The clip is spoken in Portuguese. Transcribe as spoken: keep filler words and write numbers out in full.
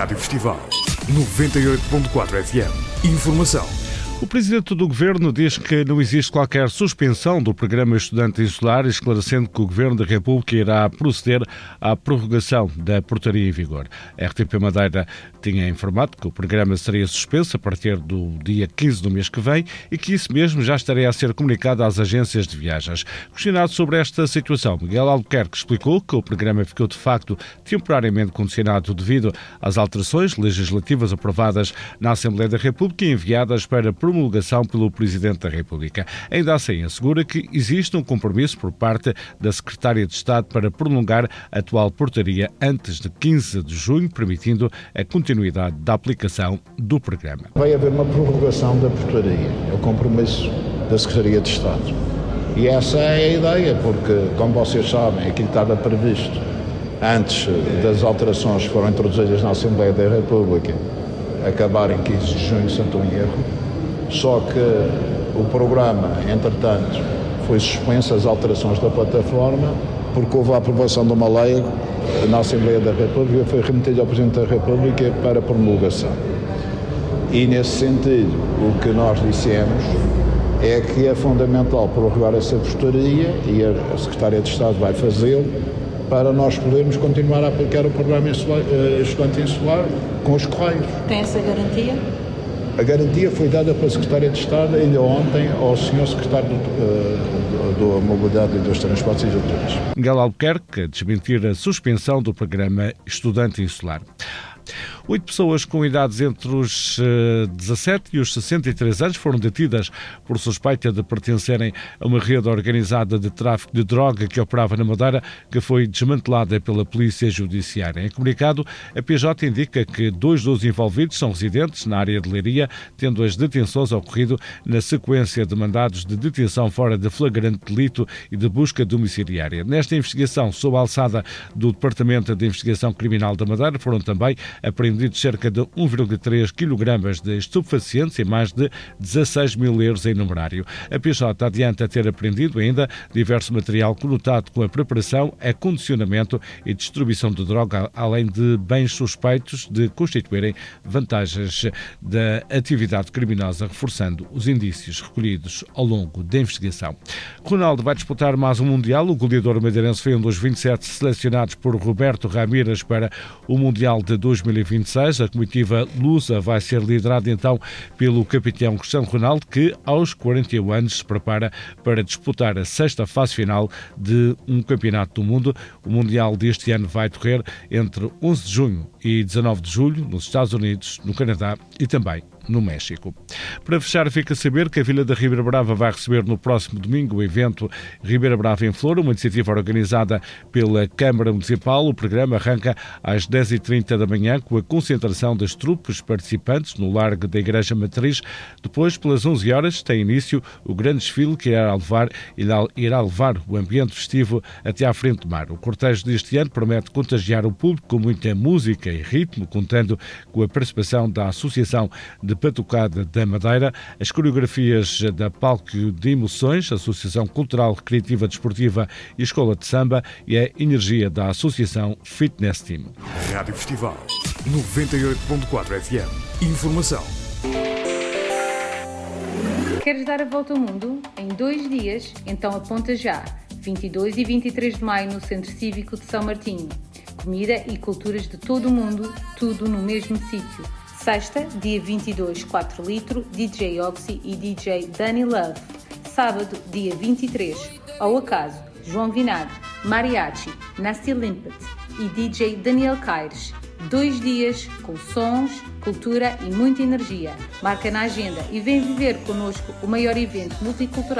Rádio Festival noventa e oito ponto quatro F M. Informação. O Presidente do Governo diz que não existe qualquer suspensão do programa Estudante Insular, esclarecendo que o Governo da República irá proceder à prorrogação da portaria em vigor. A R T P Madeira tinha informado que o programa seria suspenso a partir do dia quinze do mês que vem e que isso mesmo já estaria a ser comunicado às agências de viagens. Questionado sobre esta situação, Miguel Albuquerque explicou que o programa ficou de facto temporariamente condicionado devido às alterações legislativas aprovadas na Assembleia da República e enviadas para promulgação pelo Presidente da República. Ainda assim, assegura que existe um compromisso por parte da Secretária de Estado para prolongar a atual portaria antes de quinze de junho, permitindo a continuidade da aplicação do programa. Vai haver uma prorrogação da portaria, é o compromisso da Secretaria de Estado. E essa é a ideia, porque, como vocês sabem, aquilo estava previsto antes das alterações que foram introduzidas na Assembleia da República acabar em quinze de junho, se não estou em erro. Só que o programa, entretanto, foi suspenso, as alterações da plataforma, porque houve a aprovação de uma lei na Assembleia da República e foi remetida ao Presidente da República para promulgação. E, nesse sentido, o que nós dissemos é que é fundamental prorrogar essa portaria, e a Secretária de Estado vai fazê-lo, para nós podermos continuar a aplicar o programa Estudante Insular com os Correios. Tem essa garantia? A garantia foi dada pela Secretária de Estado ainda ontem ao senhor Secretário da Mobilidade e dos Transportes e do Turismo. Miguel Albuquerque a desmentir a suspensão do programa Estudante Insular. Oito pessoas com idades entre os dezassete e os sessenta e três anos foram detidas por suspeita de pertencerem a uma rede organizada de tráfico de droga que operava na Madeira, que foi desmantelada pela Polícia Judiciária. Em comunicado, a P J indica que dois dos envolvidos são residentes na área de Leiria, tendo as detenções ocorrido na sequência de mandados de detenção fora de flagrante delito e de busca domiciliária. Nesta investigação, sob a alçada do Departamento de Investigação Criminal da Madeira, foram também apreendidos cerca de um vírgula três quilogramas de estupefacientes e mais de dezasseis mil euros em numerário. A P J adianta ter apreendido ainda diverso material conotado com a preparação, acondicionamento e distribuição de droga, além de bens suspeitos de constituírem vantagens da atividade criminosa, reforçando os indícios recolhidos ao longo da investigação. Ronaldo vai disputar mais um Mundial. O goleador madeirense foi um dos vinte e sete selecionados por Roberto Ramírez para o Mundial de dois mil e vinte e seis. A comitiva lusa vai ser liderada então pelo capitão Cristiano Ronaldo, que aos quarenta e um anos se prepara para disputar a sexta fase final de um campeonato do mundo. O Mundial deste ano vai decorrer entre onze de junho e dezanove de julho nos Estados Unidos, no Canadá e também no México. Para fechar, fica a saber que a Vila da Ribeira Brava vai receber no próximo domingo o evento Ribeira Brava em Flor, uma iniciativa organizada pela Câmara Municipal. O programa arranca às dez e trinta da manhã com a concentração das trupes participantes no Largo da Igreja Matriz. Depois, pelas onze horas, tem início o grande desfile que irá levar, irá, irá levar o ambiente festivo até à frente do mar. O cortejo deste ano promete contagiar o público com muita música e ritmo, contando com a participação da Associação de Patucada da Madeira, as coreografias da Palco de Emoções, Associação Cultural Recreativa Desportiva e Escola de Samba e a energia da Associação Fitness Team. Rádio Festival noventa e oito ponto quatro F M. Informação. Queres dar a volta ao mundo em dois dias? Então aponta já. vinte e dois e vinte e três de maio no Centro Cívico de São Martinho. Comida e culturas de todo o mundo, tudo no mesmo sítio. Sexta, dia vinte e dois, quatro litro, D J Oxy e D J Danny Love. Sábado, dia vinte e três, ao acaso, João Vinagre, Mariachi, Nasty Limpet e D J Daniel Caires. Dois dias com sons, cultura e muita energia. Marca na agenda e vem viver connosco o maior evento multicultural